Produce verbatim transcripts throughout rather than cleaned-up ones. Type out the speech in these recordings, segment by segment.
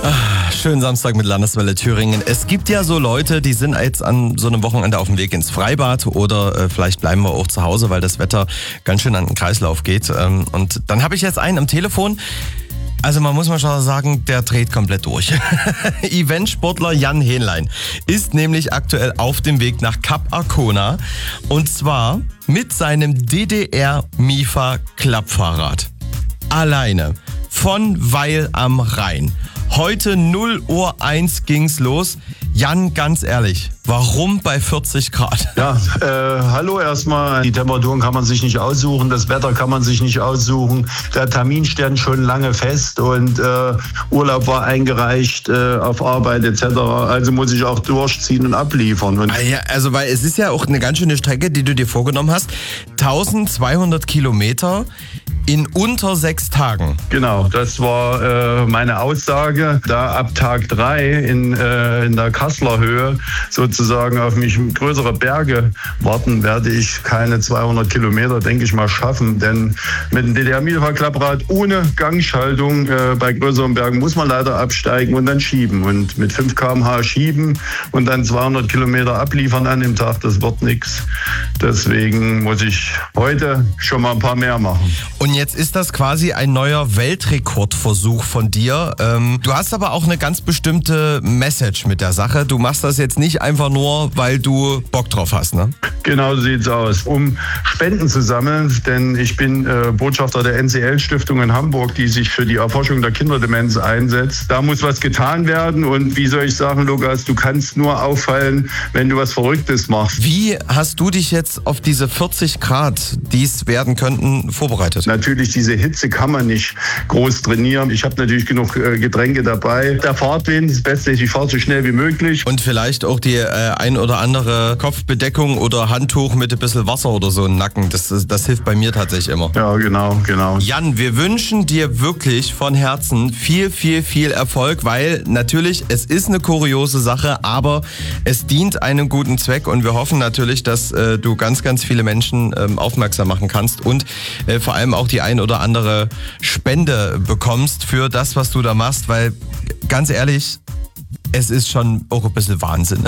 Schönen Samstag mit Landeswelle Thüringen. Es gibt ja so Leute, die sind jetzt an so einem Wochenende auf dem Weg ins Freibad oder äh, vielleicht bleiben wir auch zu Hause, weil das Wetter ganz schön an den Kreislauf geht. Ähm, und dann habe ich jetzt einen am Telefon. Also man muss mal schon sagen, der dreht komplett durch. Eventsportler Jan Hähnlein ist nämlich aktuell auf dem Weg nach Kap Arkona und zwar mit seinem D D R Mifa Klappfahrrad. Alleine von Weil am Rhein. Heute null Uhr eins ging's los. Jan, ganz ehrlich, warum bei vierzig Grad? Ja, äh, hallo erstmal. Die Temperaturen kann man sich nicht aussuchen, das Wetter kann man sich nicht aussuchen. Der Termin stand schon lange fest und äh, Urlaub war eingereicht äh, auf Arbeit et cetera. Also muss ich auch durchziehen und abliefern. Und ah ja, also weil es ist ja auch eine ganz schöne Strecke, die du dir vorgenommen hast. eintausendzweihundert Kilometer in unter sechs Tagen. Genau, das war äh, meine Aussage. Da ab Tag drei in, äh, in der Kasseler Höhe sozusagen auf mich größere Berge warten, werde ich keine zweihundert Kilometer, denke ich mal, schaffen. Denn mit dem D D R Mifa Klapprad ohne Gangschaltung äh, bei größeren Bergen muss man leider absteigen und dann schieben. Und mit fünf Kilometer pro Stunde schieben und dann zweihundert Kilometer abliefern an dem Tag, das wird nichts. Deswegen muss ich heute schon mal ein paar mehr machen. Und jetzt ist das quasi ein neuer Weltrekordversuch von dir. Ähm, du hast aber auch eine ganz bestimmte Message mit der Sache. Du machst das jetzt nicht einfach nur, weil du Bock drauf hast, ne? Genau so sieht's aus. Um Spenden zu sammeln, denn ich bin äh, Botschafter der N C L-Stiftung in Hamburg, die sich für die Erforschung der Kinderdemenz einsetzt. Da muss was getan werden und wie soll ich sagen, Lukas, du kannst nur auffallen, wenn du was Verrücktes machst. Wie hast du dich jetzt auf diese vierzig Grad, die es werden könnten, vorbereitet? Natürlich, diese Hitze kann man nicht groß trainieren. Ich habe natürlich genug äh, Getränke dabei. Der Fahrtwind, das Beste ist, ich fahre so schnell wie möglich. Und vielleicht auch die äh, ein oder andere Kopfbedeckung oder Handtuch mit ein bisschen Wasser oder so im Nacken. Das, das, das hilft bei mir tatsächlich immer. Ja, genau, genau. Jan, wir wünschen dir wirklich von Herzen viel, viel, viel Erfolg, weil natürlich, es ist eine kuriose Sache, aber es dient einem guten Zweck und wir hoffen natürlich, dass äh, du ganz, ganz viele Menschen ähm, aufmerksam machen kannst und äh, vor allem auch die ein oder andere Spende bekommst für das, was du da machst, weil ganz ehrlich, es ist schon auch ein bisschen Wahnsinn.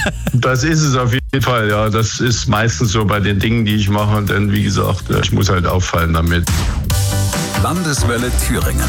Das ist es auf jeden Fall, ja. Das ist meistens so bei den Dingen, die ich mache, denn wie gesagt, ich muss halt auffallen damit. Landeswelle Thüringen.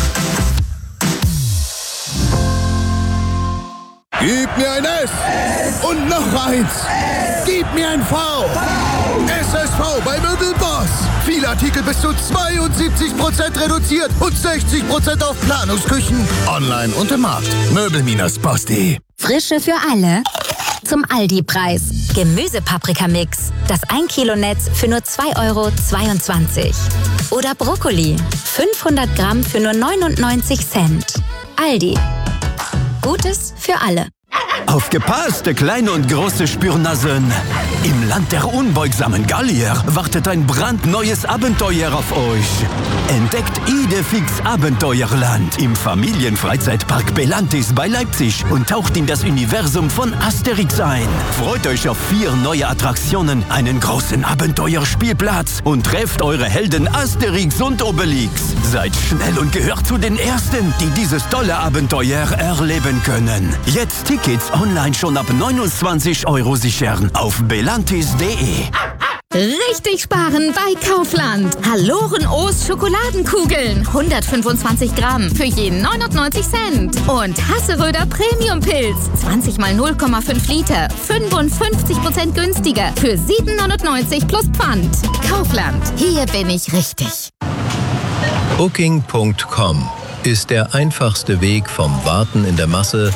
Gib mir ein S und noch eins. Gib mir ein V. S S V bei Möbelboss. Viele Artikel bis zu zweiundsiebzig Prozent reduziert und sechzig Prozent auf Planungsküchen. Online und im Markt. Möbel Boss punkt de. Frische für alle. Zum Aldi-Preis. Gemüsepaprikamix. Das ein Kilo Netz für nur zwei Euro zweiundzwanzig. Oder Brokkoli. fünfhundert Gramm für nur neunundneunzig Cent. Aldi. Gutes für alle. Aufgepasst, kleine und große Spürnasen. Im Land der unbeugsamen Gallier wartet ein brandneues Abenteuer auf euch. Entdeckt Idefix Abenteuerland im Familienfreizeitpark Belantis bei Leipzig und taucht in das Universum von Asterix ein. Freut euch auf vier neue Attraktionen, einen großen Abenteuerspielplatz und trefft eure Helden Asterix und Obelix. Seid schnell und gehört zu den Ersten, die dieses tolle Abenteuer erleben können. Jetzt Tickets online schon ab neunundzwanzig Euro sichern auf belantis punkt de. Richtig sparen bei Kaufland. Halloren O's Schokoladenkugeln. hundertfünfundzwanzig Gramm für je neunundneunzig Cent. Und Hasseröder Premium Pilz. zwanzig mal null Komma fünf Liter. fünfundfünfzig Prozent günstiger. Für sieben neunundneunzig plus Pfand. Kaufland. Hier bin ich richtig. Booking Punkt com ist der einfachste Weg vom Warten in der Masse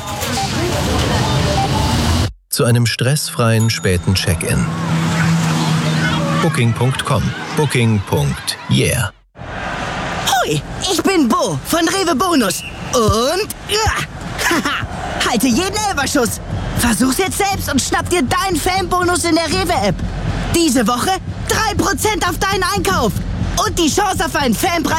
zu einem stressfreien späten Check-in. Booking Punkt com. Booking. Yeah. Hoi, ich bin Bo von Rewe Bonus. Und ja, haha, halte jeden Elberschuss. Versuch's jetzt selbst und schnapp dir deinen Fanbonus in der Rewe-App. Diese Woche drei Prozent auf deinen Einkauf und die Chance auf einen Fanpreis